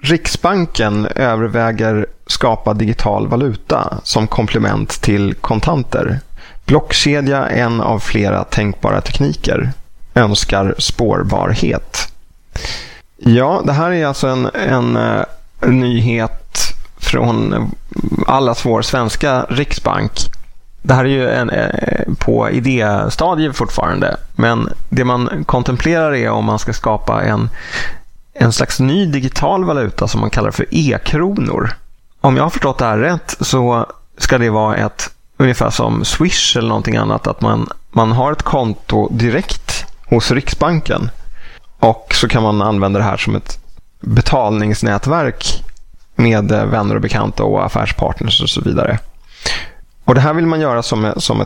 Riksbanken överväger skapa digital valuta som komplement till kontanter. Blockkedja, en av flera tänkbara tekniker, önskar spårbarhet. Ja, det här är alltså en nyhet från allas vår svenska riksbank. Det här är ju på idéstadiet fortfarande, men det man kontemplerar är om man ska skapa en slags ny digital valuta som man kallar för e-kronor. Om jag har förstått det här rätt så ska det vara ungefär som Swish eller någonting annat, att man har ett konto direkt hos Riksbanken och så kan man använda det här som ett betalningsnätverk med vänner och bekanta och affärspartners och så vidare. Och det här vill man göra som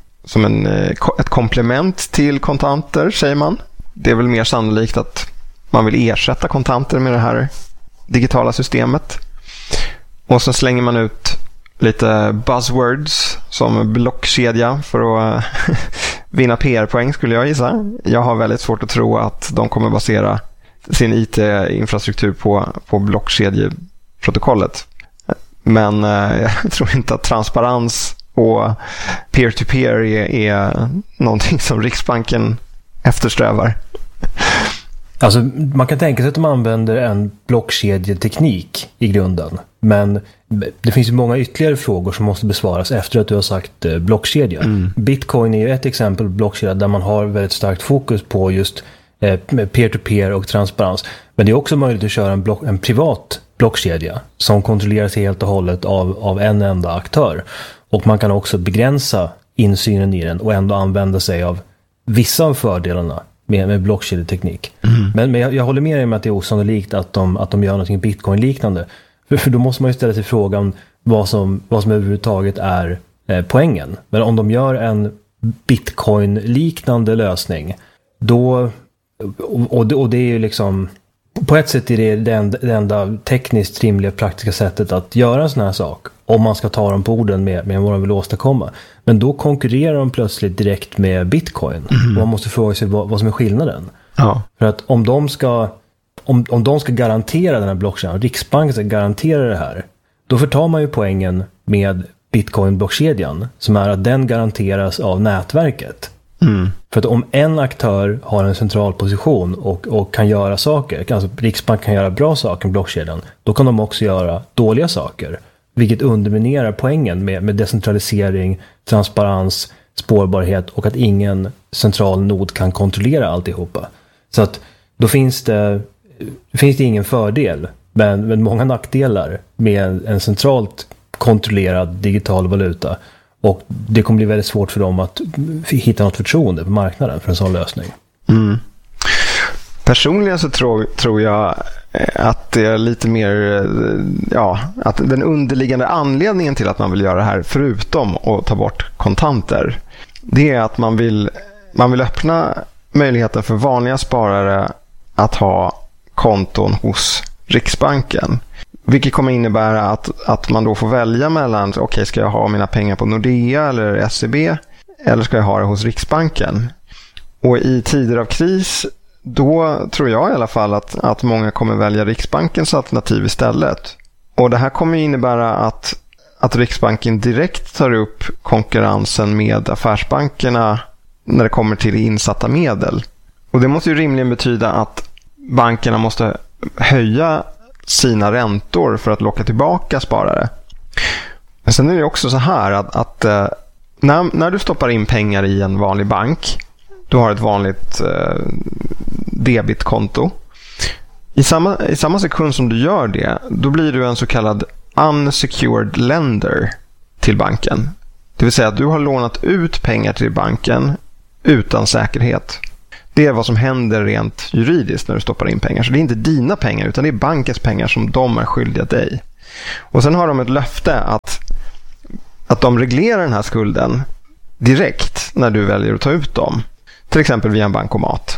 ett komplement till kontanter, säger man. Det är väl mer sannolikt att man vill ersätta kontanter med det här digitala systemet. Och så slänger man ut lite buzzwords som blockkedja för att vinna PR-poäng, skulle jag gissa. Jag har väldigt svårt att tro att de kommer basera sin IT-infrastruktur på blockkedjeprotokollet. Men jag tror inte att transparens och peer-to-peer är någonting som Riksbanken eftersträvar. Alltså, man kan tänka sig att de använder en blockkedjeteknik i grunden. Men det finns ju många ytterligare frågor som måste besvaras efter att du har sagt blockkedja. Bitcoin är ju ett exempel på blockkedja där man har väldigt starkt fokus på just peer-to-peer och transparens. Men det är också möjligt att köra en privat blockkedja som kontrolleras helt och hållet av en enda aktör. Och man kan också begränsa insynen i den och ändå använda sig av vissa av fördelarna med blockkedjeteknik. Men jag håller med dig med att det är osannolikt att de gör något Bitcoin-liknande. För då måste man ju ställa sig frågan vad som överhuvudtaget är poängen. Men om de gör en Bitcoin-liknande lösning, då och det är ju liksom på ett sätt är det enda tekniskt rimliga praktiska sättet att göra en sån här sak om man ska ta dem på orden med vad de vill åstadkomma. Men då konkurrerar de plötsligt direkt med Bitcoin. Och man måste fråga sig vad som är skillnaden. Ja. För att om de ska garantera den här blockkedjan, Riksbanken ska garantera det här, då förtar man ju poängen med Bitcoin-blockkedjan, som är att den garanteras av nätverket. För att om en aktör har en central position och kan göra saker, alltså Riksbanken kan göra bra saker med blockkedjan, då kan de också göra dåliga saker, vilket underminerar poängen med decentralisering, transparens, spårbarhet och att ingen central nod kan kontrollera alltihopa. Så att då finns det ingen fördel, men många nackdelar med en centralt kontrollerad digital valuta. Och det kommer bli väldigt svårt för dem att hitta något förtroende på marknaden för en sån lösning. Personligen så tror jag att det är lite mer, att den underliggande anledningen till att man vill göra det här, förutom att ta bort kontanter, det är att man vill öppna möjligheten för vanliga sparare att ha konton hos Riksbanken. Vilket kommer innebära att man då får välja mellan, ska jag ha mina pengar på Nordea eller SEB, eller ska jag ha det hos Riksbanken? Och i tider av kris, då tror jag i alla fall att många kommer välja Riksbankens alternativ istället. Och det här kommer innebära att Riksbanken direkt tar upp konkurrensen med affärsbankerna när det kommer till insatta medel. Och det måste ju rimligen betyda att bankerna måste höja sina räntor för att locka tillbaka sparare. Men sen är det också så här att när du stoppar in pengar i en vanlig bank, du har ett vanligt debitkonto. I samma sekund som du gör det, då blir du en så kallad unsecured lender till banken. Det vill säga att du har lånat ut pengar till banken utan säkerhet. Det är vad som händer rent juridiskt när du stoppar in pengar. Så det är inte dina pengar, utan det är bankens pengar som de är skyldiga dig. Och sen har de ett löfte att de reglerar den här skulden direkt när du väljer att ta ut dem. Till exempel via en bankomat.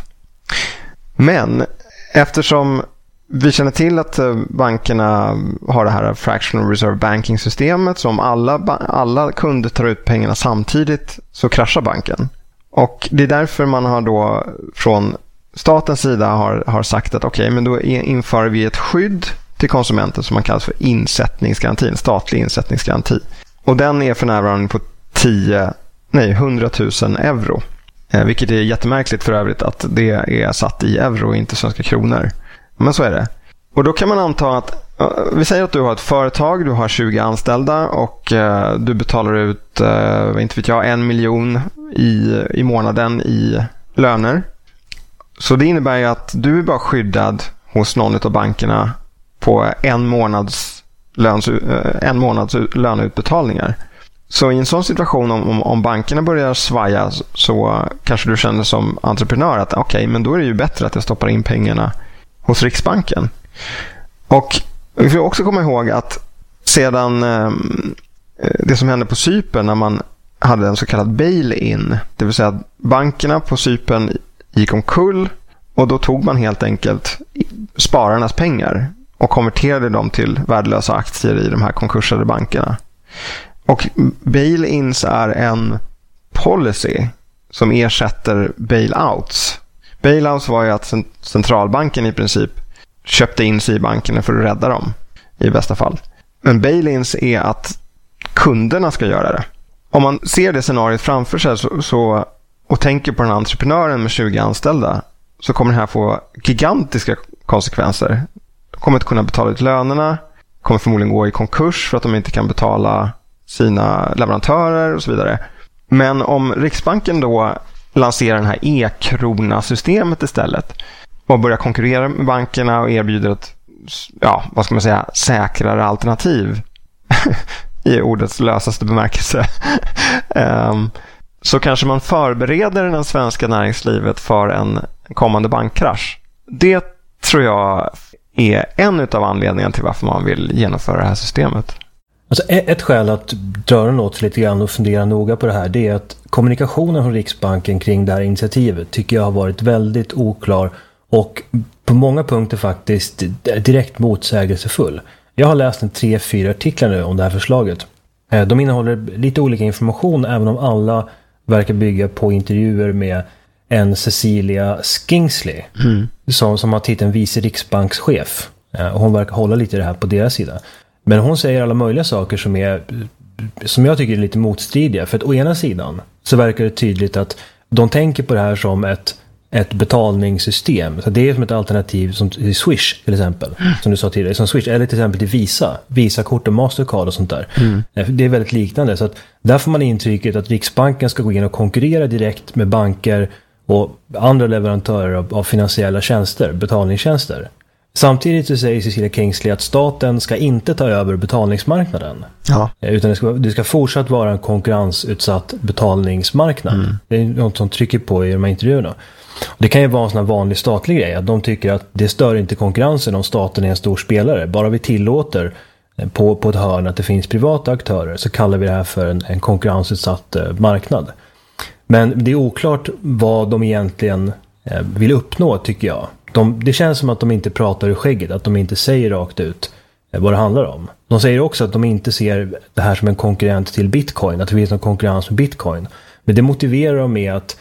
Men eftersom vi känner till att bankerna har det här fractional reserve banking-systemet, som alla kunder tar ut pengarna samtidigt, så kraschar banken. Och det är därför man har då från statens sida har sagt att men då inför vi ett skydd till konsumenten som man kallar för insättningsgarantin, statlig insättningsgaranti. Och den är för närvarande på 100 000 euro. Vilket är jättemärkligt för övrigt att det är satt i euro och inte svenska kronor. Men så är det. Och då kan man anta att vi säger att du har ett företag, du har 20 anställda och du betalar ut, inte vet jag, 1 miljon i månaden i löner. Så det innebär ju att du är bara skyddad hos någon av bankerna på en månads löneutbetalningar. Så i en sån situation om bankerna börjar svaja så kanske du känner som entreprenör att okej, men då är det ju bättre att jag stoppar in pengarna hos Riksbanken. Och vi får också komma ihåg att sedan det som hände på Cypern när man hade en så kallad bail-in, det vill säga att bankerna på Cypern gick omkull och då tog man helt enkelt spararnas pengar och konverterade dem till värdelösa aktier i de här konkursade bankerna. Och bail-ins är en policy som ersätter bail-outs. Bail-outs var ju att centralbanken i princip köpte in sig i bankerna för att rädda dem i bästa fall. Men bail-ins är att kunderna ska göra det. Om man ser det scenariot framför sig och tänker på den här entreprenören med 20 anställda så kommer det här få gigantiska konsekvenser. De kommer inte kunna betala ut lönerna, kommer förmodligen gå i konkurs för att de inte kan betala sina leverantörer och så vidare. Men om Riksbanken då lanserar den här e-krona-systemet istället och börjar konkurrera med bankerna och erbjuder ett, säkrare alternativ i ordets lösaste bemärkelse, så kanske man förbereder det svenska näringslivet för en kommande bankkrasch. Det tror jag är en av anledningarna till varför man vill genomföra det här systemet. Alltså ett skäl att dra den åt lite grann och fundera noga på det här, det är att kommunikationen från Riksbanken kring det här initiativet tycker jag har varit väldigt oklar och på många punkter faktiskt direkt motsägelsefull. Jag har läst 3-4 artiklar nu om det här förslaget. De innehåller lite olika information även om alla verkar bygga på intervjuer med en Cecilia Skingsley som har titeln vice riksbankschef. Och hon verkar hålla lite det här på deras sida. Men hon säger alla möjliga saker som jag tycker är lite motstridiga. För att å ena sidan så verkar det tydligt att de tänker på det här som ett betalningssystem. Så det är som ett alternativ som i Swish till exempel. Som du sa tidigare, som Swish. Eller till exempel till Visa. Visa-kort och Mastercard och sånt där. Det är väldigt liknande. Så att där får man intrycket att Riksbanken ska gå in och konkurrera direkt med banker och andra leverantörer av finansiella tjänster, betalningstjänster. Samtidigt så säger Cecilia Kingsley att staten ska inte ta över betalningsmarknaden. Ja. Utan det ska fortsatt vara en konkurrensutsatt betalningsmarknad. Det är något som trycker på i de här intervjuerna. Och det kan ju vara en sån här vanlig statlig grej. Att de tycker att det stör inte konkurrensen om staten är en stor spelare. Bara vi tillåter på ett hörn att det finns privata aktörer så kallar vi det här för en konkurrensutsatt marknad. Men det är oklart vad de egentligen vill uppnå tycker jag. Det känns som att de inte pratar ur skägget, att de inte säger rakt ut vad det handlar om. De säger också att de inte ser det här som en konkurrent till Bitcoin, att det finns någon konkurrens med Bitcoin. Men det motiverar de med att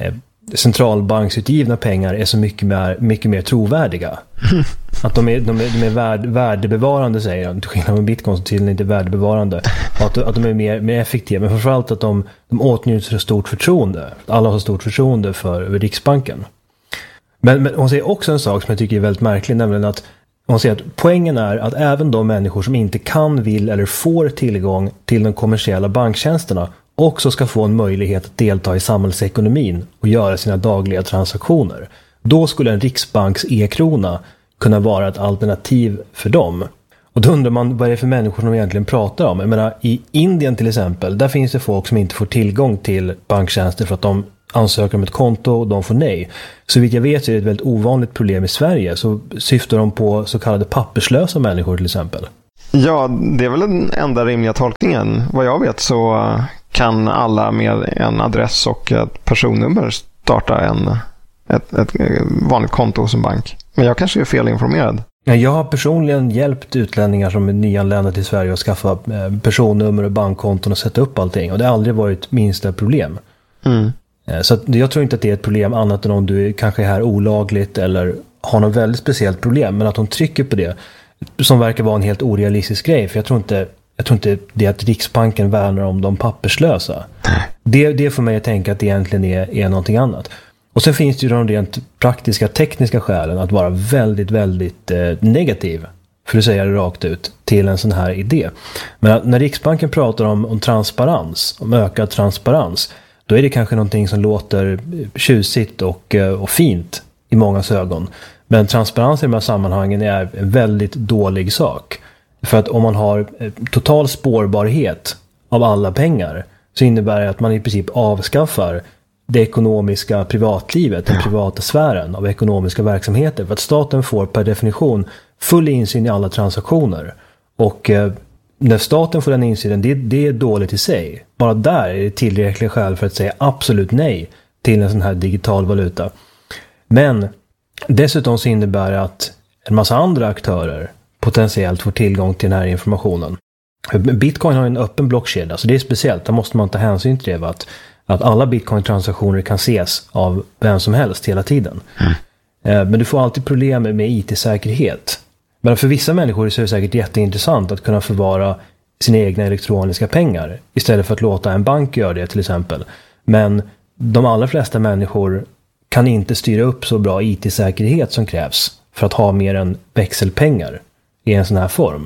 centralbanksutgivna pengar är så mycket mer trovärdiga. Att de är värdebevarande, säger de. Till skillnad med Bitcoin så tydligen inte värdebevarande. Att de är mer effektiva. Men framförallt att de åtnjuter så stort förtroende. Alla har så stort förtroende för Riksbanken. Men hon säger också en sak som jag tycker är väldigt märklig, nämligen att hon säger att poängen är att även de människor som inte kan, vill eller får tillgång till de kommersiella banktjänsterna också ska få en möjlighet att delta i samhällsekonomin och göra sina dagliga transaktioner. Då skulle en riksbanks e-krona kunna vara ett alternativ för dem. Och då undrar man vad det är för människor som egentligen pratar om. Jag menar, i Indien till exempel, där finns det folk som inte får tillgång till banktjänster för att de ansöker om ett konto och de får nej. Så vitt jag vet så är det ett väldigt ovanligt problem i Sverige. Så syftar de på så kallade papperslösa människor till exempel. Ja, det är väl den enda rimliga tolkningen. Vad jag vet så kan alla med en adress och ett personnummer starta ett vanligt konto hos en bank. Men jag kanske är felinformerad. Jag har personligen hjälpt utlänningar som är nyanlända till Sverige att skaffa personnummer och bankkonton och sätta upp allting. Och det har aldrig varit minsta problem. Så jag tror inte att det är ett problem annat än om du kanske är här olagligt eller har något väldigt speciellt problem. Men att de trycker på det som verkar vara en helt orealistisk grej. För jag tror inte det att Riksbanken värnar om de papperslösa. Det får mig att tänka att det egentligen är någonting annat. Och sen finns det ju de rent praktiska, tekniska skälen att vara väldigt, väldigt negativ, för att säga det rakt ut, till en sån här idé. Men när Riksbanken pratar om transparens, om ökad transparens, då är det kanske någonting som låter tjusigt och fint i mångas ögon. Men transparens i de här sammanhangen är en väldigt dålig sak. För att om man har total spårbarhet av alla pengar, så innebär det att man i princip avskaffar det ekonomiska privatlivet, den privata sfären av ekonomiska verksamheter. För att staten får per definition full insyn i alla transaktioner. Och när staten får den insynen, det är dåligt i sig. Bara där är det tillräckliga skäl för att säga absolut nej till en sån här digital valuta. Men dessutom så innebär det att en massa andra aktörer potentiellt får tillgång till den här informationen. Bitcoin har en öppen blockkedja, så det är speciellt. Där måste man ta hänsyn till det, att alla bitcoin-transaktioner kan ses av vem som helst hela tiden. Men du får alltid problem med IT-säkerhet. Men för vissa människor så är det säkert jätteintressant att kunna förvara sina egna elektroniska pengar istället för att låta en bank göra det till exempel. Men de allra flesta människor kan inte styra upp så bra IT-säkerhet som krävs för att ha mer än växelpengar i en sån här form.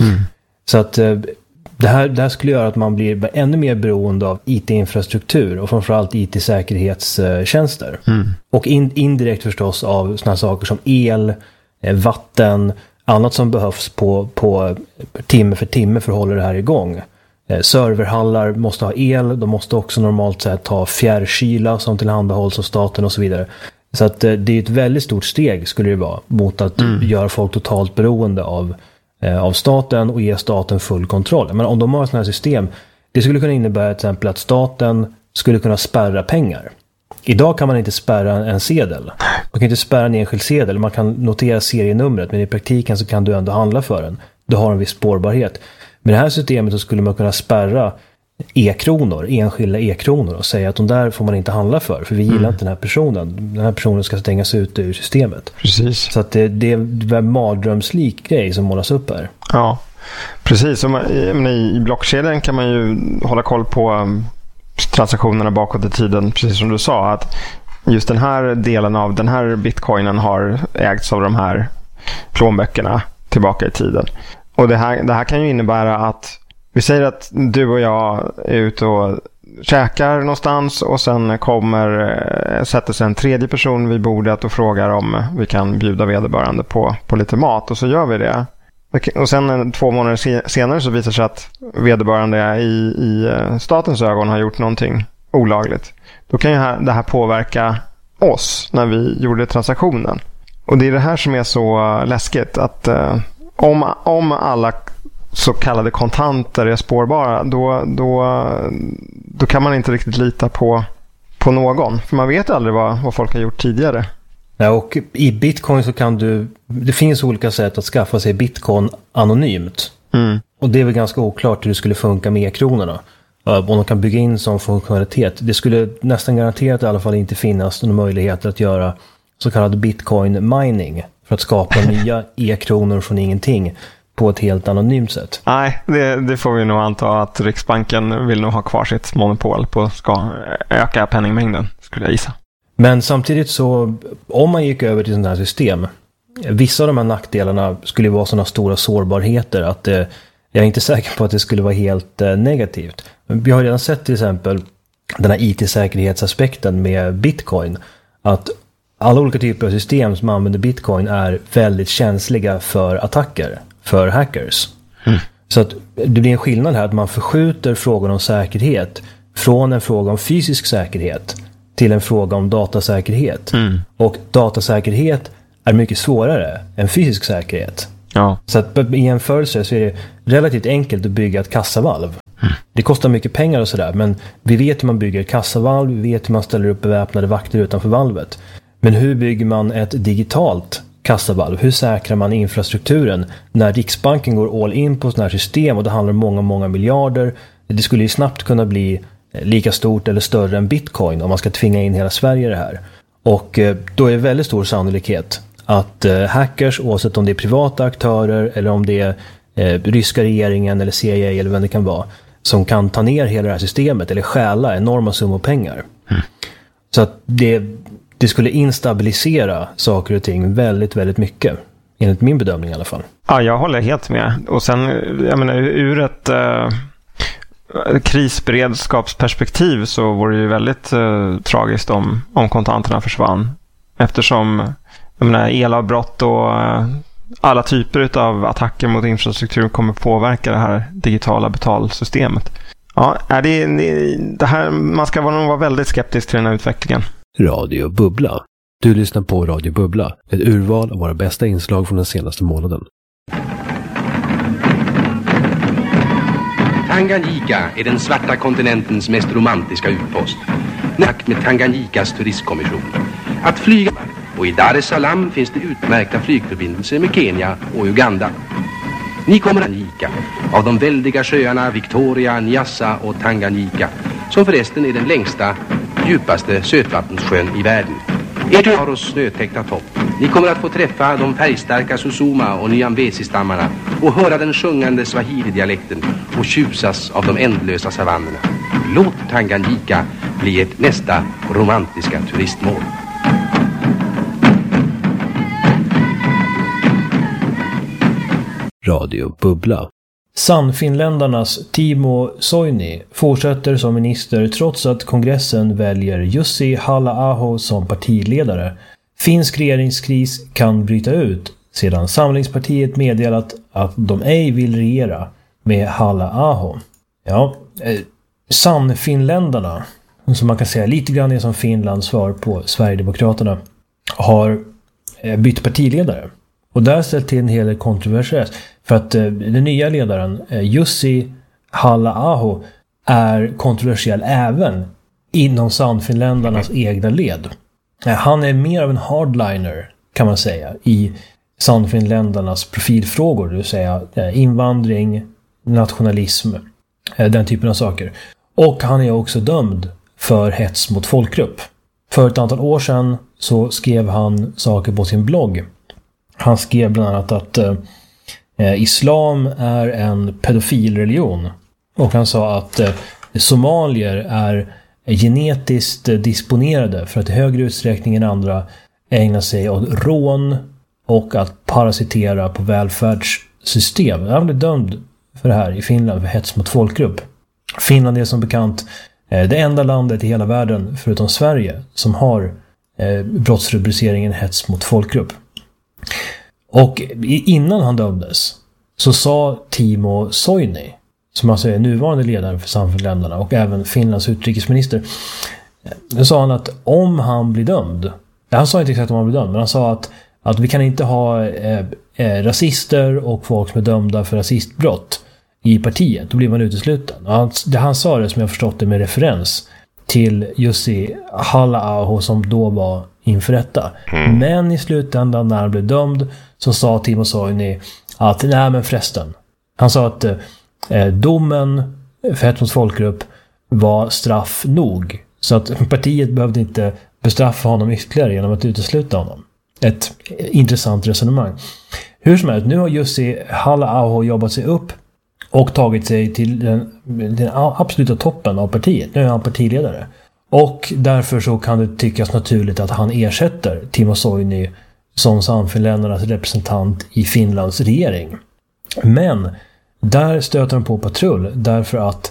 Så att det här skulle göra att man blir ännu mer beroende av IT-infrastruktur och framförallt IT-säkerhetstjänster. Och indirekt förstås av såna saker som el, vatten, annat som behövs på timme för timme för att hålla det här igång. Serverhallar måste ha el, de måste också normalt sett ha fjärrkyla som tillhandahålls av staten och så vidare. Så att det är ett väldigt stort steg skulle det vara mot att göra folk totalt beroende av staten och ge staten full kontroll. Men om de har sådana här system, det skulle kunna innebära till exempel att staten skulle kunna spärra pengar. Idag kan man inte spärra en sedel. Man kan inte spärra en enskild sedel. Man kan notera serienumret, men i praktiken så kan du ändå handla för den. Du har en viss spårbarhet. Med det här systemet så skulle man kunna spärra enskilda e-kronor och säga att de där får man inte handla för vi gillar inte den här personen. Den här personen ska stängas ut ur systemet. Precis. Så att det är en mardrömslik grej som målas upp här. Ja, precis. I blockkedjan kan man ju hålla koll på transaktionerna bakåt i tiden, precis som du sa, att just den här delen av den här bitcoinen har ägts av de här plånböckerna tillbaka i tiden. Och det här kan ju innebära att vi säger att du och jag är ute och käkar någonstans och sen sätter sig en tredje person vid bordet och frågar om vi kan bjuda vederbörande på lite mat, och så gör vi det. Och sen 2 månader senare så visar sig att vederbörande i statens ögon har gjort någonting olagligt. Då kan ju det här påverka oss när vi gjorde transaktionen. Och det är det här som är så läskigt, att om alla så kallade kontanter är spårbara, då kan man inte riktigt lita på någon. För man vet aldrig vad folk har gjort tidigare. Ja, och i bitcoin så det finns olika sätt att skaffa sig bitcoin anonymt. Och det är väl ganska oklart hur det skulle funka med e-kronorna. Om de kan bygga in sån funktionalitet. Det skulle nästan garanterat i alla fall inte finnas några möjligheter att göra så kallad bitcoin mining för att skapa nya e-kronor från ingenting på ett helt anonymt sätt. Nej, det får vi nog anta att Riksbanken vill nog ha kvar sitt monopol på att öka penningmängden, skulle jag gissa. Men samtidigt så, om man gick över till sådana här system, vissa av de här nackdelarna skulle vara sådana stora sårbarheter att jag är inte säker på att det skulle vara helt negativt. Vi har redan sett till exempel den här IT-säkerhetsaspekten med bitcoin, att alla olika typer av system som använder bitcoin är väldigt känsliga för attacker, för hackers. Så att det blir en skillnad här att man förskjuter frågan om säkerhet från en fråga om fysisk säkerhet till en fråga om datasäkerhet. Och datasäkerhet är mycket svårare än fysisk säkerhet. Ja. Så att i jämförelse så är det relativt enkelt att bygga ett kassavalv. Det kostar mycket pengar och sådär, men vi vet hur man bygger ett kassavalv, vi vet hur man ställer upp beväpnade vakter utanför valvet. Men hur bygger man ett digitalt kassavalv? Hur säkrar man infrastrukturen när Riksbanken går all in på sådana här system och det handlar om många, många miljarder? Det skulle ju snabbt kunna bli lika stort eller större än bitcoin om man ska tvinga in hela Sverige i det här. Och då är det väldigt stor sannolikhet att hackers, oavsett om det är privata aktörer eller om det är ryska regeringen eller CIA eller vem det kan vara, som kan ta ner hela det här systemet eller stjäla enorma summor pengar. Så att det skulle instabilisera saker och ting väldigt, väldigt mycket. Enligt min bedömning i alla fall. Ja, jag håller helt med. Och sen, jag menar, ur ett krisberedskapsperspektiv så vore det ju väldigt tragiskt om kontanterna försvann. Eftersom, jag menar, elavbrott och alla typer av attacker mot infrastruktur kommer påverka det här digitala betalsystemet. Ja, det här, man ska nog vara väldigt skeptisk till den här utvecklingen. Radio Bubbla. Du lyssnar på Radio Bubbla, ett urval av våra bästa inslag från den senaste månaden. Tanganyika är den svarta kontinentens mest romantiska utpost. Nakt med Tanganyikas turistkommission. Att flyga, och i Dar es Salaam finns det utmärkta flygförbindelser med Kenya och Uganda. Ni kommer att Tanganyika, av de väldiga sjöarna Victoria, Nyassa och Tanganyika, som förresten är den längsta, djupaste sötvattenssjön i världen. Ert har oss snötäckta topp. Ni kommer att få träffa de färgstarka Susuma och Nyambesi-stammarna och höra den sjungande Swahili-dialekten och tjusas av de ändlösa savannerna. Låt Tanganyika bli ert nästa romantiska turistmål. Radio Bubbla. Sannfinländarnas Timo Soini fortsätter som minister trots att kongressen väljer Jussi Halla-aho som partiledare. Finsk regeringskris kan bryta ut sedan Samlingspartiet meddelat att de ej vill regera med Halla-aho. Ja, Sannfinländarna, som man kan säga lite grann är som Finlands svar på Sverigedemokraterna, har bytt partiledare. Och där ställt till en hel del kontroversiellt. För att den nya ledaren, Jussi Halla-aho, är kontroversiell även inom Sannfinländarnas egna led. Han är mer av en hardliner, kan man säga, i Sannfinländarnas profilfrågor. Det vill säga invandring, nationalism, den typen av saker. Och han är också dömd för hets mot folkgrupp. För ett antal år sedan så skrev han saker på sin blogg. Han skrev bland annat att islam är en pedofilreligion. Och han sa att somalier är genetiskt disponerade för att i högre utsträckning än andra ägna sig åt rån och att parasitera på välfärdssystem. Han blev dömd för det här i Finland för hets mot folkgrupp. Finland är som bekant det enda landet i hela världen förutom Sverige som har brottsrubriceringen hets mot folkgrupp. Och innan han dömdes så sa Timo Soini, som alltså är nuvarande ledare för Sannfinländarna och även Finlands utrikesminister, då sa han att om han blir dömd, han sa inte exakt om han blir dömd, men han sa att vi kan inte ha rasister och folk som är dömda för rasistbrott i partiet, då blir man utesluten. Han sa det, som jag förstått det, med referens till Jussi Halla-aho som då var inför rätta. Men i slutändan när han blev dömd så sa Timo Soini att nej, men förresten. Han sa att domen för hets mot folkgrupp var straff nog. Så att partiet behövde inte bestraffa honom ytterligare genom att utesluta honom. Ett intressant resonemang. Hur som helst, nu har Jussi Halla-aho jobbat sig upp och tagit sig till den absoluta toppen av partiet. Nu är han partiledare. Och därför så kan det tyckas naturligt att han ersätter Timo Soini som Sannfinländarnas representant i Finlands regering. Men där stöter de på patrull därför att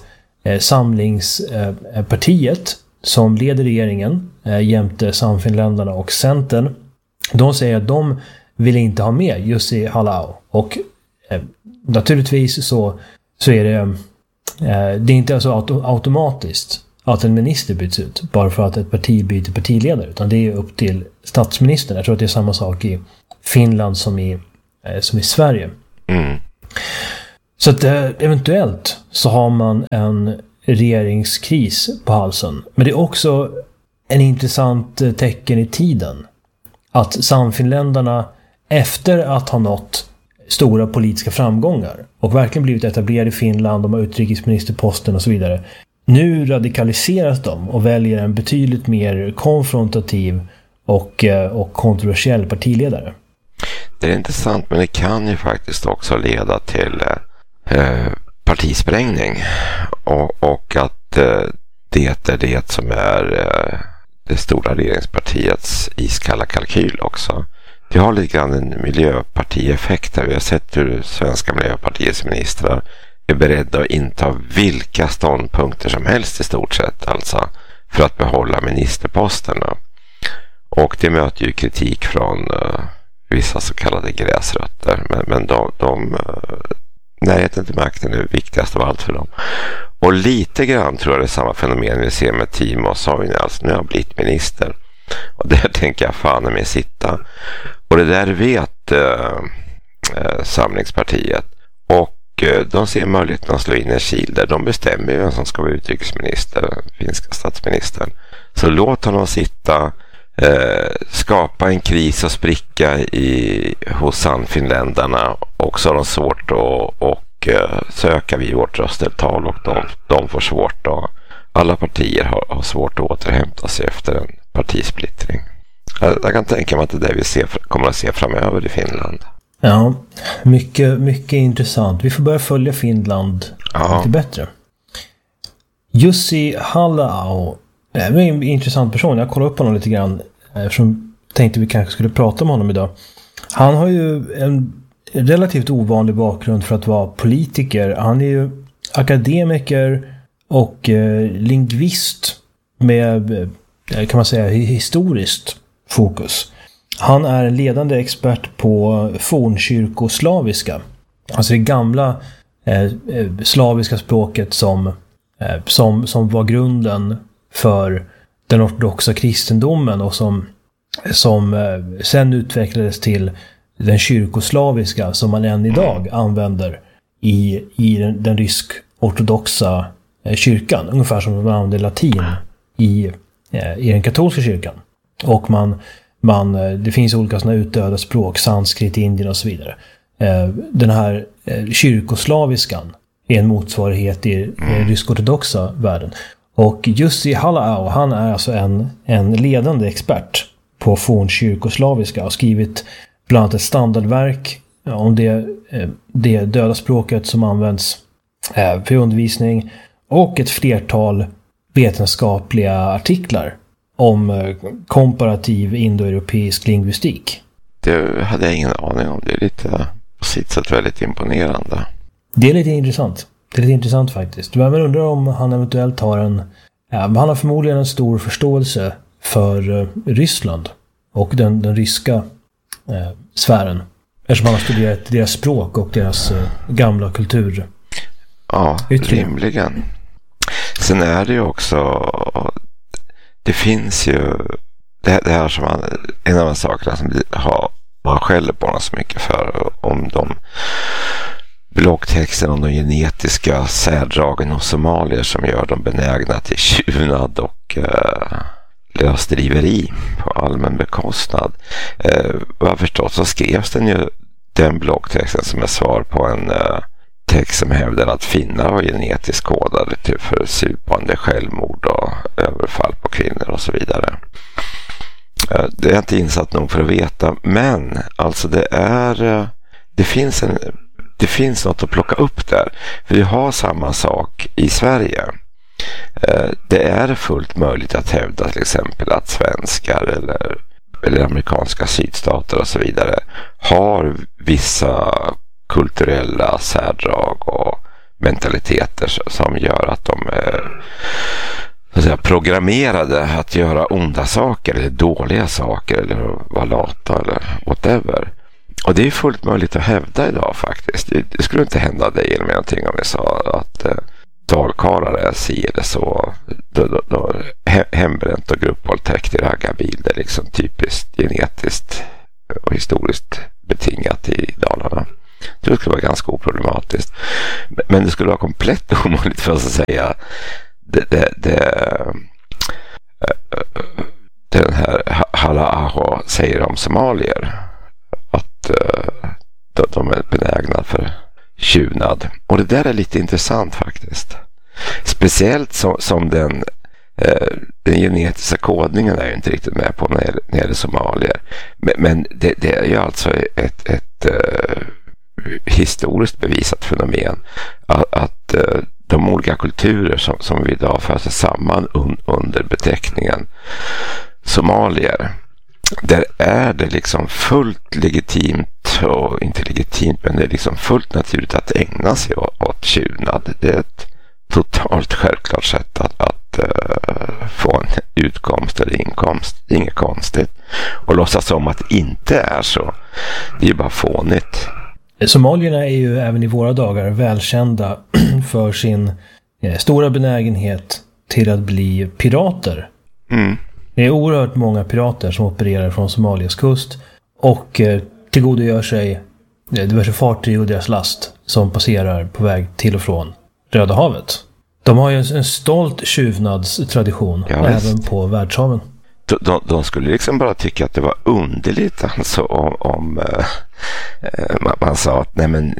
Samlingspartiet som leder regeringen jämte Sannfinländarna och Centern, de säger att de vill inte ha med Jussi Halla-aho. Och naturligtvis så är det är inte så automatiskt att en minister byts ut bara för att ett parti byter partiledare, utan det är upp till statsministern. Jag tror att det är samma sak i Finland som i Sverige. Så att eventuellt så har man en regeringskris på halsen. Men det är också en intressant tecken i tiden att Sannfinländarna efter att ha nått stora politiska framgångar och verkligen blivit etablerade i Finland, de har utrikesministerposten och så vidare. Nu radikaliseras de och väljer en betydligt mer konfrontativ och kontroversiell partiledare. det är intressant, men det kan ju faktiskt också leda till partisprängning och att det är det som är det stora regeringspartiets iskalla kalkyl också. Det har lite grann en miljöpartieffekt där. Vi har sett hur svenska miljöpartiets ministrar är beredda att inta vilka ståndpunkter som helst i stort sett, alltså för att behålla ministerposterna. Och det möter ju kritik från vissa så kallade gräsrötter, men de närheten till makten är viktigast av allt för dem. Och lite grann tror jag det är samma fenomen vi ser med Timo Soini, alltså nu har han blivit minister. Och där tänker jag fan med sitta. Och det där vet Samlingspartiet. Och de ser möjligheten att slå in en kil där. De bestämmer ju vem som ska vara utrikesminister, finska statsministern. Så låt honom sitta, skapa en kris och spricka hos Sannfinländarna. Och så har de svårt att söka vid vårt röstdeltal, och de får svårt att, alla partier har svårt att återhämta sig efter en partisplittring. Jag kan tänka mig att det är det vi kommer att se framöver i Finland. Ja, mycket intressant. Vi får börja följa Finland lite bättre. Jussi Halla-aho är en intressant person. Jag kollade upp honom lite grann eftersom jag tänkte vi kanske skulle prata om honom idag. Han har ju en relativt ovanlig bakgrund för att vara politiker. Han är ju akademiker och lingvist med, kan man säga, historiskt fokus. Han är en ledande expert på fornkyrkoslaviska. Alltså det gamla slaviska språket som var grunden för den ortodoxa kristendomen och som sen utvecklades till den kyrkoslaviska som man än idag använder i den rysk-ortodoxa kyrkan. Ungefär som man använder latin i den katolska kyrkan. Och det finns olika sådana utdöda språk, sanskrit, indien och så vidare. Den här kyrkoslaviskan är en motsvarighet i den rysk-ortodoxa världen. Och Jussi Halla-aho, han är alltså en ledande expert på fornkyrkoslaviska och har skrivit bland annat ett standardverk om det döda språket som används för undervisning och ett flertal vetenskapliga artiklar om komparativ indoeuropeisk lingvistik. Det hade jag ingen aning om. Det är lite på sitt sätt väldigt imponerande. Det är lite intressant. Det är lite intressant faktiskt. Men undrar om han eventuellt han har förmodligen en stor förståelse för Ryssland och den ryska sfären. Eftersom han har studerat deras språk och deras gamla kultur. Ja, rimligen. Sen är det ju också, det finns ju det här som en av de sakerna som man skäller på honom så mycket för, om de bloggtexten om de genetiska särdragen hos somalier som gör dem benägna till tjuvnad och lösdriveri på allmän bekostnad. Vad jag förstått så skrevs den bloggtexten som är svar på en text som hävdar att finnar var genetiskt kodade till för supande, självmord och överfall på kvinnor och så vidare. Det är inte insatt nog för att veta, men alltså det finns något att plocka upp där. För vi har samma sak i Sverige. Det är fullt möjligt att hävda till exempel att svenskar eller amerikanska sydstater och så vidare har vissa kulturella särdrag och mentaliteter som gör att de är så att säga programmerade att göra onda saker eller dåliga saker eller vara lata eller whatever. Och det är fullt möjligt att hävda idag faktiskt. Det skulle inte hända dig eller någonting om vi sa att dalkarlar är si eller så. Då hembränt och gruppvåldtäkt i raggarbil, det är liksom typiskt genetiskt och historiskt betingat i Dalarna. Det skulle vara ganska oproblematiskt. Men det skulle vara komplett omöjligt för oss att säga den här Halla-aho säger om somalier att de är benägna för tjuvnad. Och det där är lite intressant faktiskt. Speciellt som Den genetiska kodningen är ju inte riktigt med på när det gäller somalier. Men det är ju alltså ett historiskt bevisat fenomen att de olika kulturer som vi idag för sig samman under beteckningen somalier, där är det liksom fullt legitimt, och inte legitimt, men det är liksom fullt naturligt att ägna sig åt tjuvnad. Det är ett totalt självklart sätt att få en utkomst eller inkomst. Det är inget konstigt. Och låtsas om att det inte är så, det är bara fånigt. Somalierna är ju även i våra dagar välkända för sin stora benägenhet till att bli pirater. Mm. Det är oerhört många pirater som opererar från Somalias kust och tillgodogör sig diverse fartyg och deras last som passerar på väg till och från Röda havet. De har ju en stolt tjuvnadstradition även på världshaven. De skulle liksom bara tycka att det var underligt alltså om man sa att nej, men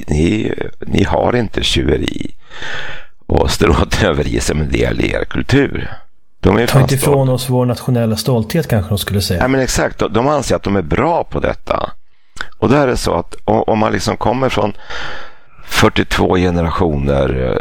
ni har inte tjuveri och stråtröveri som en del i er kultur. Ta inte ifrån oss vår nationella stolthet, kanske de skulle säga. Ja, men exakt, de anser att de är bra på detta. Och där är det så att om man liksom kommer från 42 generationer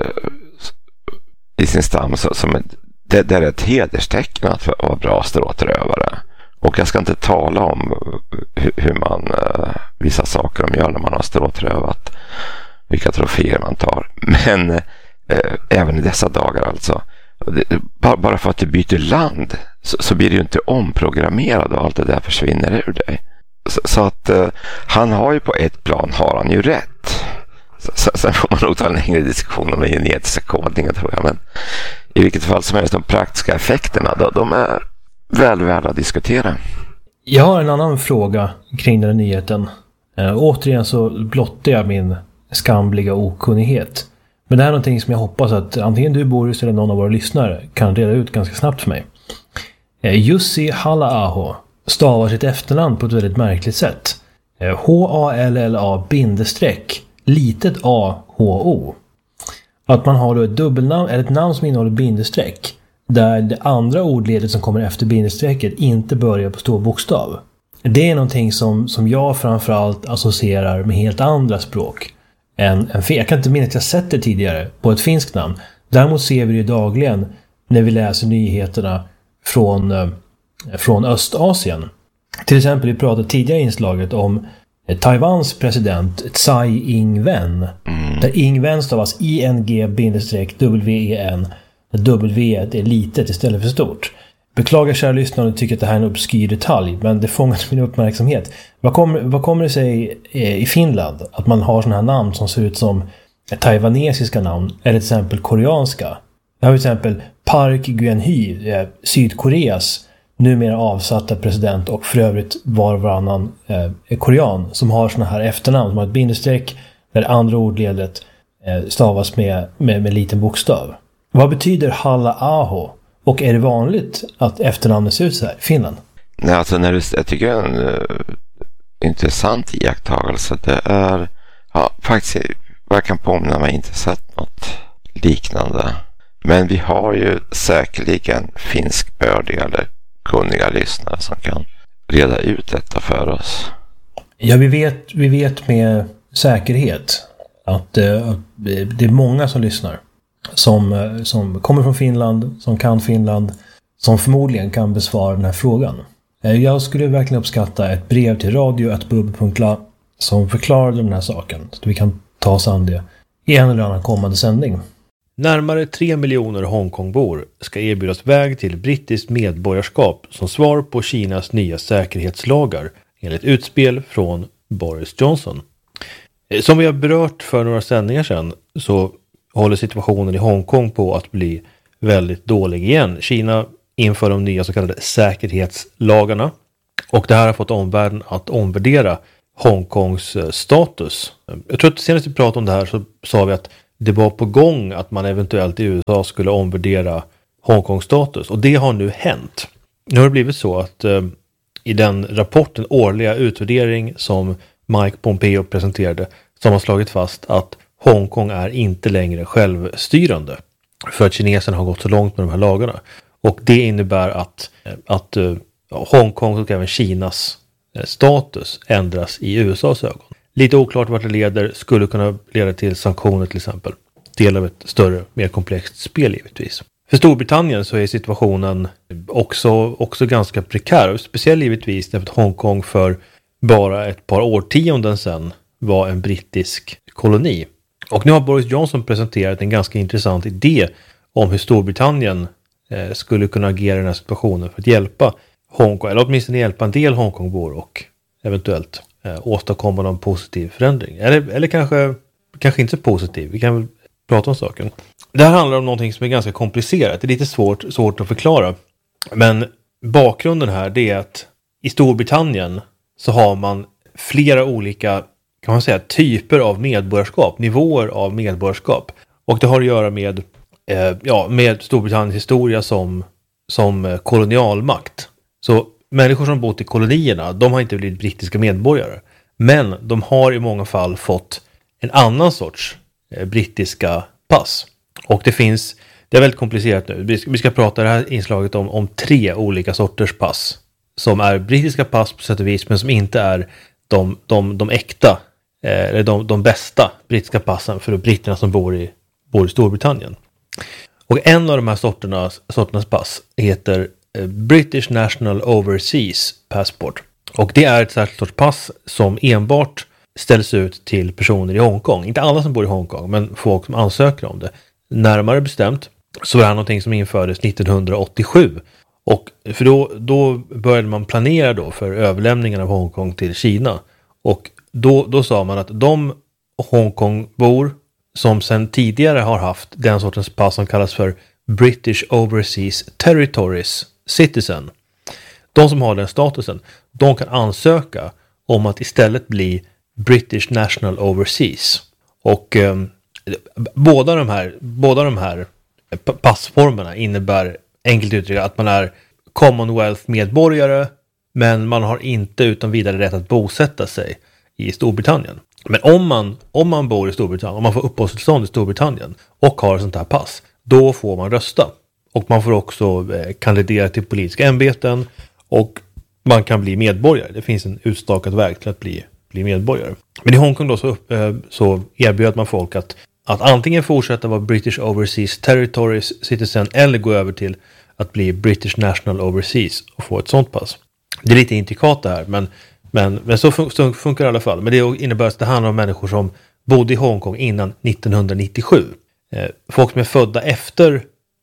i sin stam, det är ett hederstecken att vara bra stråtrövare. Och jag ska inte tala om hur man vissa saker de gör när man har stråtrövat, vilka troféer man tar. Men även i dessa dagar alltså, bara för att du byter land så blir det ju inte omprogrammerad och allt det där försvinner ur dig. Så att han har ju på ett plan har han ju rätt. Sen får man nog ta en längre diskussion om den genetiska kodningen, tror jag. Men i vilket fall som helst, de praktiska effekterna, de är väl värda att diskutera. Jag har en annan fråga kring den här nyheten. Återigen så blottar jag min skamliga okunnighet. Men det här är någonting som jag hoppas att antingen du, Boris, eller någon av våra lyssnare kan reda ut ganska snabbt för mig. Jussi Halla-aho stavar sitt efternamn på ett väldigt märkligt sätt. H-A-L-L-A bindestreck litet A-H-O. Att man har då ett dubbelnamn eller ett namn som innehåller bindestreck där det andra ordledet som kommer efter bindestrecket inte börjar på stor bokstav. Det är någonting som jag framförallt associerar med helt andra språk. Jag kan inte minnas att jag sett det tidigare på ett finskt namn. Däremot ser vi det dagligen när vi läser nyheterna från Östasien. Till exempel vi pratade tidigare i inslaget om Taiwans president Tsai Ing-wen. Där Ing-wen stavas ING-W-E-N. W är litet istället för stort. Beklagar kära lyssnare och tycker att det här är en obskyr detalj, men det fångar min uppmärksamhet. Vad kommer det sig i Finland att man har sådana här namn som ser ut som taiwanesiska namn eller till exempel koreanska? Jag har till exempel Park Geun-hye, Sydkoreas numera avsatta president och för övrigt var och varannan korean som har sådana här efternamn som har ett bindestreck där andra ordledet stavas med liten bokstav. Vad betyder Halla-aho? Och är det vanligt att efternamnet ser ut så här i Finland? Nej, alltså jag tycker det är en intressant iakttagelse. Det är faktiskt, jag kan påminna mig inte sett något liknande. Men vi har ju säkerligen finskbördiga eller kunniga lyssnare som kan reda ut detta för oss. Ja, vi vet med säkerhet att det är många som lyssnar. Som kommer från Finland, som kan Finland, som förmodligen kan besvara den här frågan. Jag skulle verkligen uppskatta ett brev till radio@bubb.la som förklarar den här saken, så att vi kan ta oss an det i en eller annan kommande sändning. Närmare 3 miljoner Hongkongbor ska erbjudas väg till brittiskt medborgarskap som svar på Kinas nya säkerhetslagar, enligt utspel från Boris Johnson. Som vi har berört för några sändningar sedan så håller situationen i Hongkong på att bli väldigt dålig igen. Kina inför de nya så kallade säkerhetslagarna och det här har fått omvärlden att omvärdera Hongkongs status. Jag tror att senast vi pratade om det här så sa vi att det var på gång att man eventuellt i USA skulle omvärdera Hongkongs status och det har nu hänt. Nu har det blivit så att i den rapporten, årliga utvärdering som Mike Pompeo presenterade, så har man slagit fast att Hongkong är inte längre självstyrande. för att kineserna har gått så långt med de här lagarna. Och det innebär att Hongkong och även Kinas status ändras i USAs ögon. Lite oklart vart det leder, skulle kunna leda till sanktioner till exempel. Del av ett större, mer komplext spel givetvis. För Storbritannien så är situationen också ganska prekär. Speciellt givetvis därför att Hongkong för bara ett par årtionden sedan var en brittisk koloni. Och nu har Boris Johnson presenterat en ganska intressant idé om hur Storbritannien skulle kunna agera i den här situationen för att hjälpa Hongkong, eller åtminstone hjälpa en del Hongkongbor och eventuellt åstadkomma någon positiv förändring. Eller kanske inte så positiv, vi kan väl prata om saken. Det här handlar om någonting som är ganska komplicerat, det är lite svårt att förklara. Men bakgrunden här det är att i Storbritannien så har man flera olika, kan man säga, typer av medborgarskap, nivåer av medborgarskap. Och det har att göra med Storbritanniens historia som kolonialmakt. Så människor som bott i kolonierna, de har inte blivit brittiska medborgare. Men de har i många fall fått en annan sorts brittiska pass. Och det är väldigt komplicerat nu. Vi ska prata i det här inslaget om 3 olika sorters pass. Som är brittiska pass på sätt och vis, men som inte är de äkta, eller de bästa brittiska passen för britterna som bor i Storbritannien. Och en av de här sorternas pass heter British National Overseas Passport. Och det är ett särskilt sorts pass som enbart ställs ut till personer i Hongkong. Inte alla som bor i Hongkong, men folk som ansöker om det. Närmare bestämt så var det här någonting som infördes 1987. Och för då började man planera då för överlämningen av Hongkong till Kina. Och då sa man att de Hongkongbor som sedan tidigare har haft den sortens pass som kallas för British Overseas Territories Citizen. De som har den statusen, de kan ansöka om att istället bli British National Overseas. Och båda de här passformerna innebär enkelt uttryckt att man är Commonwealth-medborgare, men man har inte utan vidare rätt att bosätta sig i Storbritannien. Men om man bor i Storbritannien, om man får uppehållstillstånd i Storbritannien och har sånt här pass, då får man rösta. Och man får också kandidera till politiska ämbeten och man kan bli medborgare. Det finns en utstakad väg till att bli medborgare. Men i Hongkong då så erbjöd man folk att antingen fortsätta vara British Overseas Territories Citizen eller gå över till att bli British National Overseas och få ett sånt pass. Det är lite intrikat det här, men så funkar det i alla fall. Men det innebär att det handlar om människor som bodde i Hongkong innan 1997. Folk som är födda efter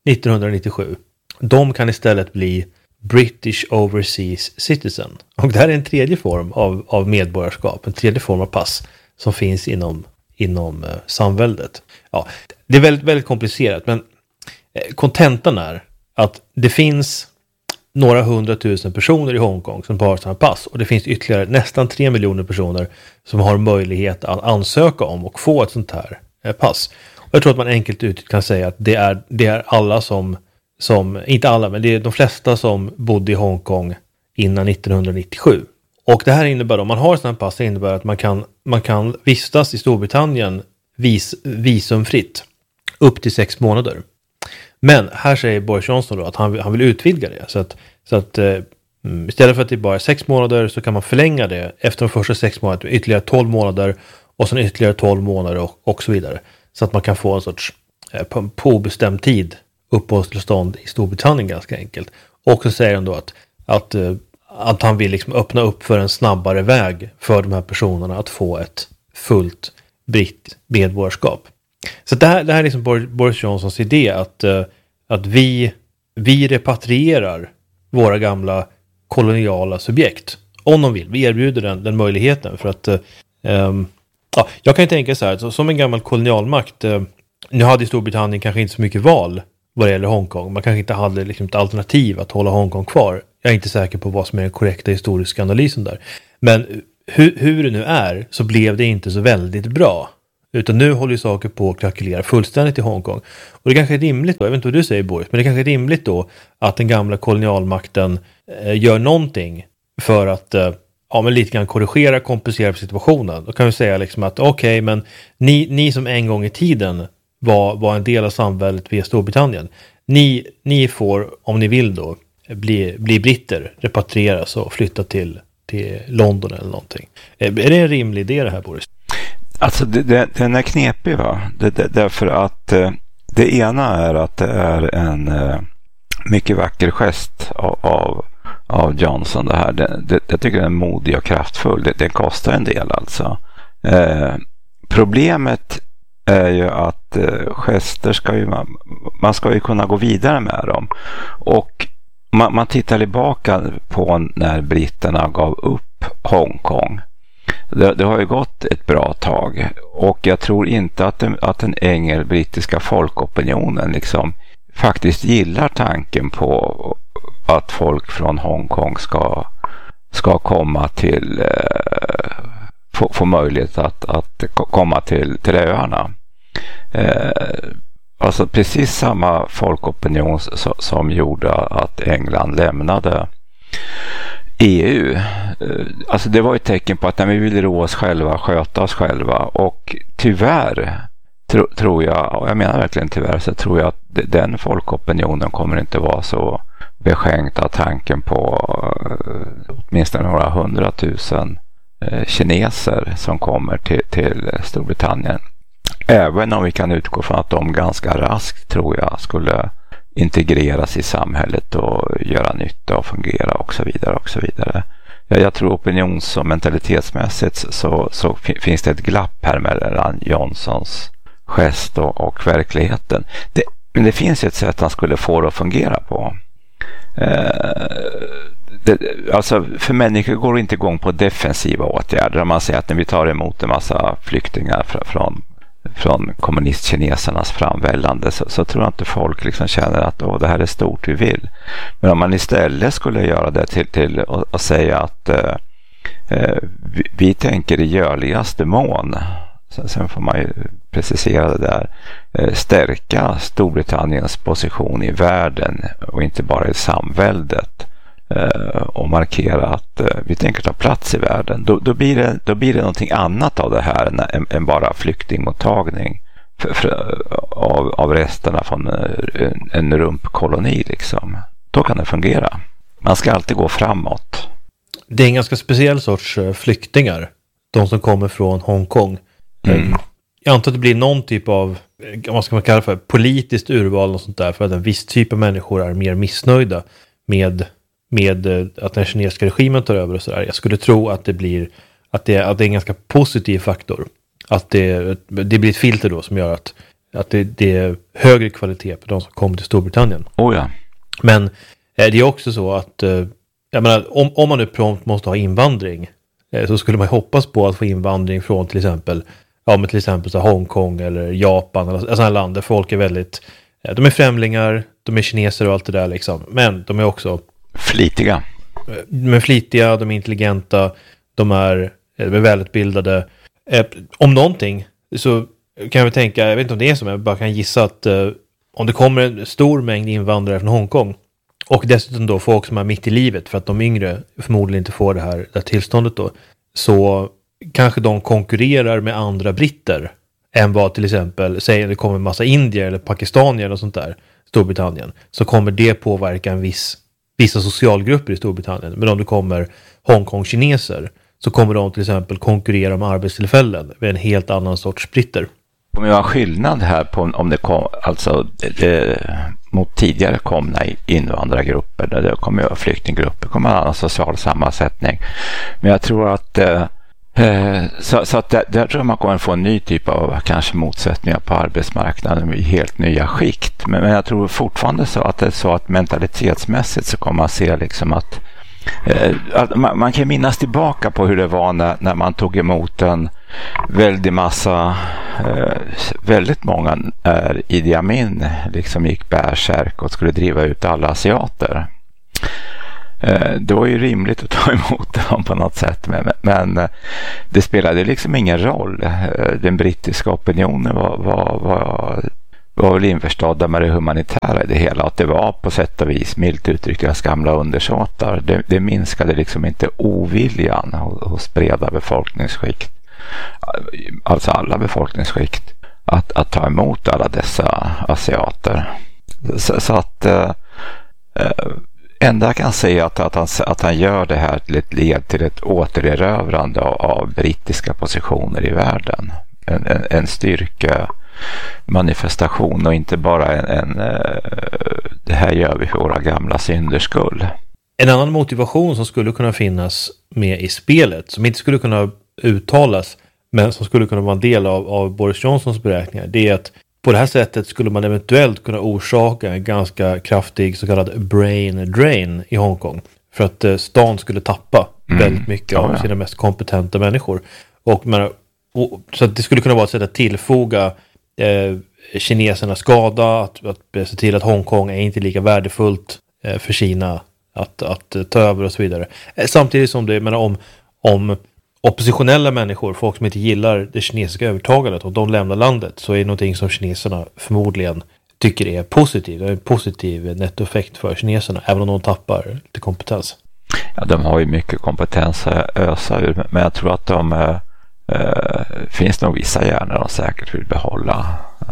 1997, de kan istället bli British Overseas Citizen. Och det här är en tredje form av medborgarskap, en tredje form av pass som finns inom samväldet. Ja, det är väldigt, väldigt komplicerat, men kontentan är att det finns några 100 000 personer i Hongkong som har sådana pass, och det finns ytterligare nästan 3 miljoner personer som har möjlighet att ansöka om och få ett sånt här pass. Och jag tror att man enkelt ut kan säga att det är alla som inte alla, men det är de flesta som bodde i Hongkong innan 1997. Och det här innebär, om man har sådana pass, det innebär att man kan vistas i Storbritannien visumfritt upp till 6 månader. Men här säger Boris Johnson då att han vill utvidga det. Så att istället för att det bara är 6 månader så kan man förlänga det efter de första 6 månaderna med ytterligare 12 månader och sen ytterligare 12 månader och så vidare. Så att man kan få en sorts på obestämd tid uppehållstillstånd i Storbritannien ganska enkelt. Och så säger han då att han vill liksom öppna upp för en snabbare väg för de här personerna att få ett fullt britt medborgarskap. Så det här är liksom Boris Johnsons idé att vi repatrierar våra gamla koloniala subjekt. Om de vill. Vi erbjuder den möjligheten för att jag kan ju tänka så här, så som en gammal kolonialmakt, nu hade Storbritannien kanske inte så mycket val vad det gäller Hongkong. Man kanske inte hade liksom ett alternativ att hålla Hongkong kvar. Jag är inte säker på vad som är den korrekta historiska analysen där. Men hur det nu är så blev det inte så väldigt bra. Utan nu håller ju saker på att kalkylera fullständigt i Hongkong. Och det kanske är rimligt då, jag vet inte vad du säger Boris, men det kanske är rimligt då att den gamla kolonialmakten gör någonting för att men lite grann kompensera situationen. Då kan vi säga liksom att okej, men ni som en gång i tiden vara en del av samhället via Storbritannien. Ni får, om ni vill då, bli britter, repatrieras och flytta till London eller någonting. Är det en rimlig idé det här, Boris? Alltså den är knepig, va? Därför att det ena är att det är en mycket vacker gest av Johnson det här. Jag tycker den är modig och kraftfull. Det kostar en del alltså. Problemet är ju att gester man ska ju kunna gå vidare med dem. Och man tittar tillbaka på när britterna gav upp Hongkong. Det har ju gått ett bra tag, och jag tror inte att den brittiska folkopinionen liksom faktiskt gillar tanken på att folk från Hongkong ska komma till få möjlighet att komma till öarna. Alltså precis samma folkopinion som gjorde att England lämnade EU. Alltså det var ett tecken på att när vi ville rå oss själva, sköta oss själva, och tyvärr tror jag, och jag menar verkligen tyvärr, så tror jag att den folkopinionen kommer inte vara så beskänkt av tanken på åtminstone några 100 000 kineser som kommer till Storbritannien. Även om vi kan utgå från att de ganska raskt, tror jag, skulle integreras i samhället och göra nytta och fungera och så vidare och så vidare. Jag tror opinions- och mentalitetsmässigt så finns det ett glapp här mellan Johnsons gest och verkligheten. Men det finns ett sätt han skulle få det att fungera på. Alltså för människor går inte igång på defensiva åtgärder. Om man säger att när vi tar emot en massa flyktingar från kommunistkinesernas framvällande, så tror jag inte folk liksom känner att det här är stort, vi vill. Men om man istället skulle göra det till att säga att vi tänker i görligaste mån, sen får man ju precisera det där, stärka Storbritanniens position i världen och inte bara i samväldet, och markera att vi tänker ta plats i världen, då blir det någonting annat av det här än bara flyktingmottagning av resterna från en rumpkoloni liksom. Då kan det fungera. Man ska alltid gå framåt. Det är en ganska speciell sorts flyktingar, de som kommer från Hongkong. Jag antar att det blir någon typ av, vad ska man kalla för, politiskt urval och sånt där, för att en viss typ av människor är mer missnöjda med att den kinesiska regimen tar över och sådär. Jag skulle tro att det är en ganska positiv faktor. Att det blir ett filter då som gör att det är högre kvalitet på de som kommer till Storbritannien. Oh ja. Men det är också så att jag menar, om man nu prompt måste ha invandring, så skulle man hoppas på att få invandring från till exempel så Hongkong eller Japan eller sådana land där folk är väldigt, de är främlingar, de är kineser och allt det där liksom, men de är också flitiga. De är flitiga, de är intelligenta, de är välutbildade. Om någonting så kan jag tänka, jag vet inte om det är som, jag bara kan gissa att om det kommer en stor mängd invandrare från Hongkong och dessutom då folk som är mitt i livet, för att de yngre förmodligen inte får det här tillståndet då, så kanske de konkurrerar med andra britter än vad till exempel, säg det kommer en massa indier eller pakistanier eller sånt där, Storbritannien, så kommer det påverka vissa socialgrupper i Storbritannien. Men om det kommer Hongkong-kineser så kommer de till exempel konkurrera med arbetstillfällen med en helt annan sorts britter. Om jag har skillnad här på om det kom, alltså mot tidigare komna invandrargrupper, där det kommer ju flyktinggrupper, kommer en annan social sammansättning. Men jag tror att så att där tror jag man kommer få en ny typ av kanske motsättningar på arbetsmarknaden i helt nya skikt. Men jag tror fortfarande så att det är så att mentalitetsmässigt så kommer man se liksom att man kan minnas tillbaka på hur det var när man tog emot en väldigt massa, väldigt många Idi Amin liksom gick bärsärk och skulle driva ut alla asiater. Det var ju rimligt att ta emot dem på något sätt, men det spelade liksom ingen roll. Den brittiska opinionen var väl införstådda med det humanitära i det hela, att det var på sätt och vis, milt uttryckt, deras gamla undersåtar. Det minskade liksom inte oviljan hos breda befolkningsskikt, alltså alla befolkningsskikt, att ta emot alla dessa asiater. Så att enda jag kan säga att han gör det här till ett led till ett återerövrande av brittiska positioner i världen. En styrkemanifestation och inte bara det här gör vi för våra gamla synders skull. En annan motivation som skulle kunna finnas med i spelet, som inte skulle kunna uttalas, men som skulle kunna vara en del av Boris Johnsons beräkningar, det är att på det här sättet skulle man eventuellt kunna orsaka en ganska kraftig så kallad brain drain i Hongkong. För att stan skulle tappa väldigt mycket av sina mest kompetenta människor. Så att det skulle kunna vara ett sätt att tillfoga kineserna skada, att se till att Hongkong är inte lika värdefullt för Kina att ta över och så vidare. Samtidigt som det, om oppositionella människor, folk som inte gillar det kinesiska övertagandet och de lämnar landet, så är det någonting som kineserna förmodligen tycker är positivt. Det är en positiv nettoeffekt för kineserna, även om de tappar lite kompetens. Ja, de har ju mycket kompetens att ösa ur, men jag tror att de finns nog vissa hjärnor de säkert vill behålla.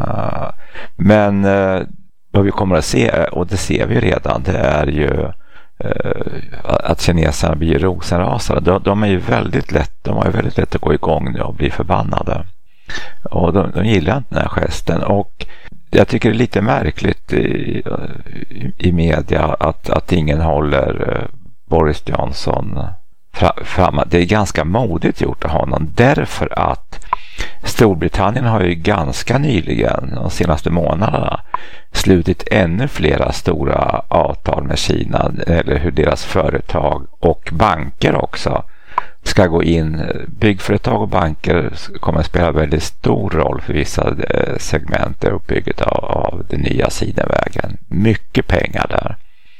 Men vad vi kommer att se, och det ser vi redan, det är ju att kineserna blir rosenrasade. De är ju väldigt lätt att gå igång nu och bli förbannade. Och de gillar inte den här gesten. Och jag tycker det är lite märkligt i media att ingen håller Boris Johnson fram. Det är ganska modigt gjort av honom, därför att Storbritannien har ju ganska nyligen, de senaste månaderna, slutit ännu flera stora avtal med Kina, eller hur deras företag och banker också ska gå in. Byggföretag och banker kommer att spela väldigt stor roll för vissa segment i uppbygget av den nya Sidenvägen. Mycket pengar där.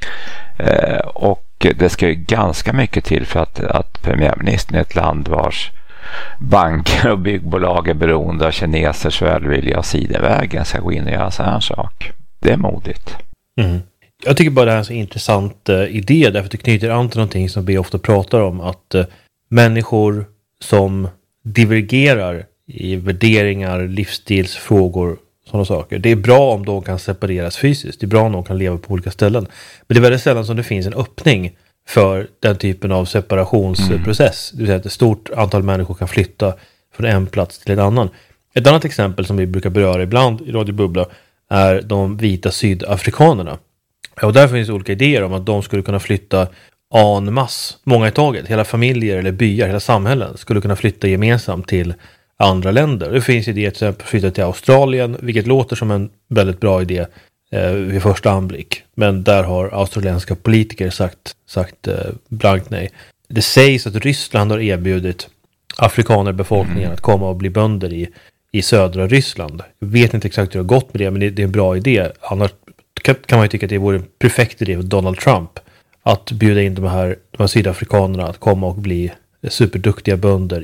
Och det ska ju ganska mycket till för att premiärministern i ett land vars banker och byggbolag är beroende av kinesers välvilja och Sidenvägen ska gå in och göra så här sak. Det är modigt. Mm. Jag tycker bara det här är en så intressant idé, därför att det knyter an till någonting som vi ofta pratar om, att människor som divergerar i värderingar, livsstilsfrågor, sådana saker. Det är bra om de kan separeras fysiskt. Det är bra om de kan leva på olika ställen. Men det är väldigt sällan som det finns en öppning för den typen av separationsprocess. Det vill säga att ett stort antal människor kan flytta från en plats till en annan. Ett annat exempel som vi brukar beröra ibland i Radio Bubbla är de vita sydafrikanerna. Och där finns olika idéer om att de skulle kunna flytta en masse, många i taget. Hela familjer eller byar, hela samhällen skulle kunna flytta gemensamt till andra länder. Det finns idéer till exempel att flytta till Australien, vilket låter som en väldigt bra idé vid första anblick. Men där har australienska politiker sagt blankt nej. Det sägs att Ryssland har erbjudit afrikanerbefolkningen att komma och bli bönder i södra Ryssland. Jag vet inte exakt hur det har gått med det, men det är en bra idé. Annars kan man ju tycka att det vore en perfekt idé för Donald Trump att bjuda in de här sydafrikanerna att komma och bli superduktiga bönder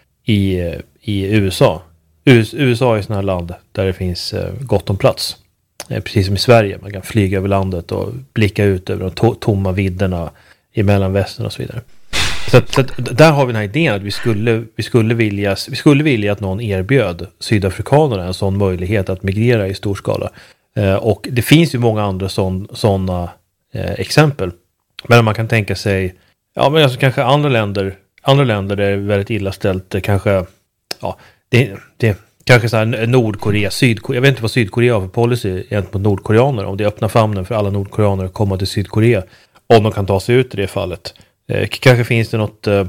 i USA. USA är ett sådant här land där det finns gott om plats. Precis som i Sverige. Man kan flyga över landet och blicka ut över de tomma vidderna i Mellanvästern och så vidare. Så där har vi den här idén att vi skulle vilja att någon erbjöd sydafrikanerna en sån möjlighet att migrera i stor skala. Och det finns ju många andra sådana exempel. Men man kan tänka sig, ja, men alltså kanske andra länder där det är väldigt illa ställt, kanske, ja, det kanske så här Nordkorea, Sydkorea. Jag vet inte vad Sydkorea har för policy gentemot nordkoreaner, om det öppnar famnen för alla nordkoreaner att komma till Sydkorea, om de kan ta sig ut i det fallet. Kanske finns det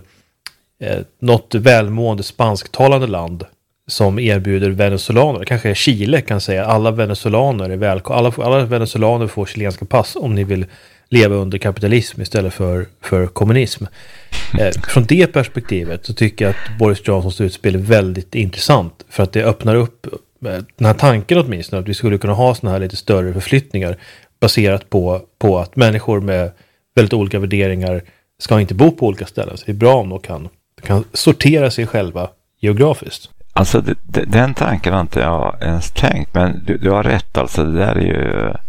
något välmående spansktalande land som erbjuder venezuelaner. Kanske Chile kan säga alla venezuelaner är välkomna. Alla venezuelaner får chilenska pass om ni vill leva under kapitalism istället för kommunism. Från det perspektivet så tycker jag att Boris Johnsons utspel är väldigt intressant, för att det öppnar upp den här tanken åtminstone att vi skulle kunna ha såna här lite större förflyttningar baserat på att människor med väldigt olika värderingar ska inte bo på olika ställen. Så det är bra om de kan sortera sig själva geografiskt. Alltså den tanken har inte jag ens tänkt, men du har rätt, alltså det där är ju